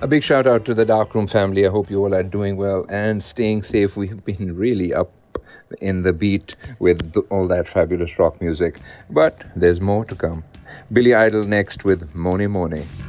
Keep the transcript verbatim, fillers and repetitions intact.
A big shout out to the Darkroom family. I hope you all are doing well and staying safe. We've been really up in the beat with th- all that fabulous rock music, but there's more to come. Billy Idol next with Mone Mone.